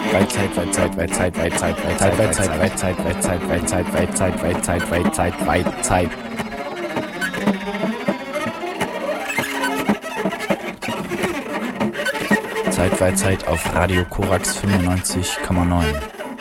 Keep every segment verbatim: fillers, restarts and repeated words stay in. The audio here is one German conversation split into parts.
weit, Zeit, weit, Zeit, weit, Zeit, weit, Zeit, weit, Zeit, weit, Zeit, weit, Zeit, weit, Zeit, weit, Zeit, weit, Zeit, weit, Zeit, weit, Zeit, weit, Zeit. Zeit, weit, Zeit auf Radio Korax fünfundneunzig Komma neun.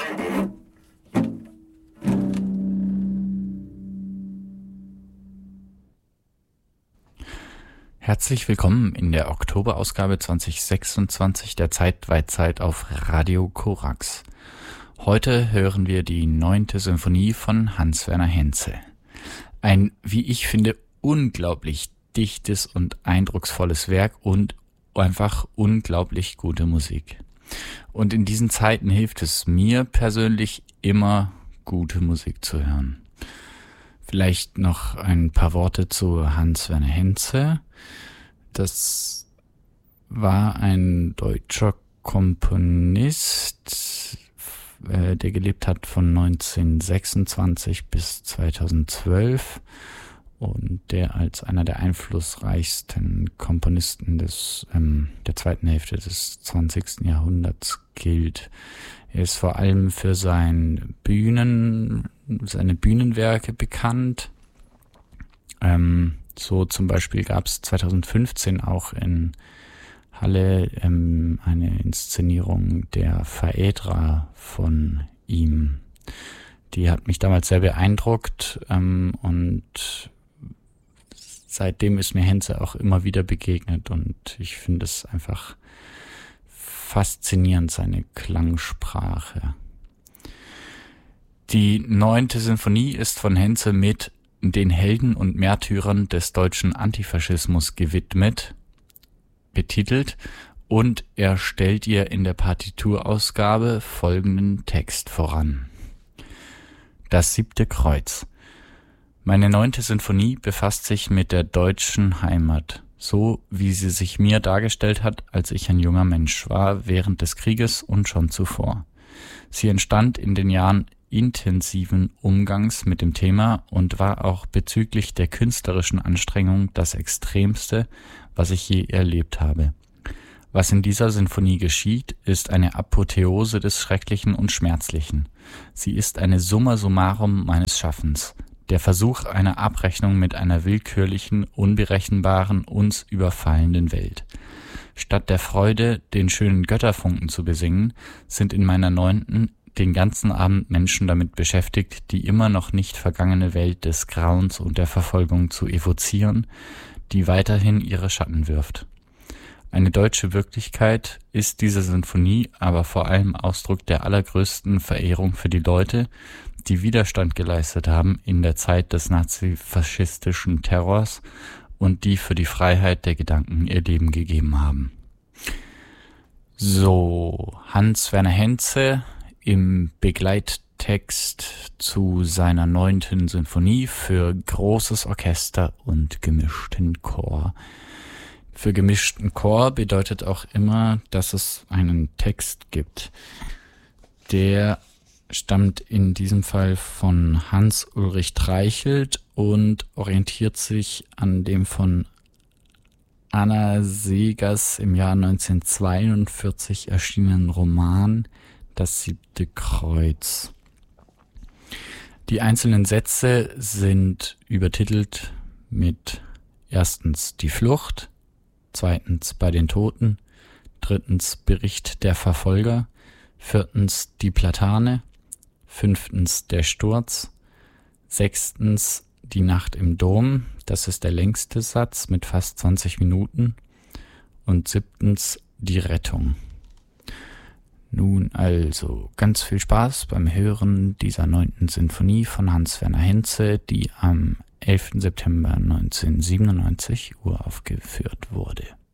Herzlich willkommen in der Oktoberausgabe zwanzig sechsundzwanzig der Zeit-Weit-Zeit auf Radio Korax. Heute hören wir die neunte Sinfonie von Hans-Werner Henze. Ein, wie ich finde, unglaublich dichtes und eindrucksvolles Werk und einfach unglaublich gute Musik. Und in diesen Zeiten hilft es mir persönlich immer, gute Musik zu hören. Vielleicht noch ein paar Worte zu Hans-Werner Henze. Das war ein deutscher Komponist, äh, der gelebt hat von neunzehnhundertsechsundzwanzig bis zweitausendzwölf und der als einer der einflussreichsten Komponisten des ähm, der zweiten Hälfte des zwanzigsten Jahrhunderts gilt. Er ist vor allem für sein Bühnen, seine Bühnenwerke bekannt. Ähm, so zum Beispiel gab es zweitausendfünfzehn auch in Halle ähm, eine Inszenierung der Phaedra von ihm. Die hat mich damals sehr beeindruckt ähm, und seitdem ist mir Henze auch immer wieder begegnet und ich finde es einfach faszinierend, seine Klangsprache. Die neunte Sinfonie ist von Henze mit den Helden und Märtyrern des deutschen Antifaschismus gewidmet, betitelt, und er stellt ihr in der Partiturausgabe folgenden Text voran. Das siebte Kreuz. Meine neunte Sinfonie befasst sich mit der deutschen Heimat, so wie sie sich mir dargestellt hat, als ich ein junger Mensch war, während des Krieges und schon zuvor. Sie entstand in den Jahren intensiven Umgangs mit dem Thema und war auch bezüglich der künstlerischen Anstrengung das Extremste, was ich je erlebt habe. Was in dieser Sinfonie geschieht, ist eine Apotheose des Schrecklichen und Schmerzlichen. Sie ist eine Summa summarum meines Schaffens, der Versuch einer Abrechnung mit einer willkürlichen, unberechenbaren, uns überfallenden Welt. Statt der Freude, den schönen Götterfunken zu besingen, sind in meiner neunten den ganzen Abend Menschen damit beschäftigt, die immer noch nicht vergangene Welt des Grauens und der Verfolgung zu evozieren, die weiterhin ihre Schatten wirft. Eine deutsche Wirklichkeit ist diese Sinfonie aber vor allem Ausdruck der allergrößten Verehrung für die Leute, die Widerstand geleistet haben in der Zeit des nazifaschistischen Terrors und die für die Freiheit der Gedanken ihr Leben gegeben haben. So, Hans-Werner Henze im Begleittext zu seiner neunten Sinfonie für großes Orchester und gemischten Chor. Für gemischten Chor bedeutet auch immer, dass es einen Text gibt. Der stammt in diesem Fall von Hans-Ulrich Treichelt und orientiert sich an dem von Anna Seghers im Jahr neunzehnhundertzweiundvierzig erschienenen Roman Das siebte Kreuz. Die einzelnen Sätze sind übertitelt mit erstens die Flucht, zweitens bei den Toten, drittens Bericht der Verfolger, viertens die Platane, fünftens der Sturz, sechstens die Nacht im Dom, das ist der längste Satz mit fast zwanzig Minuten, und siebtens die Rettung. Nun also ganz viel Spaß beim Hören dieser neunten Sinfonie von Hans-Werner Henze, die am elften September neunzehnhundertsiebenundneunzig uraufgeführt wurde.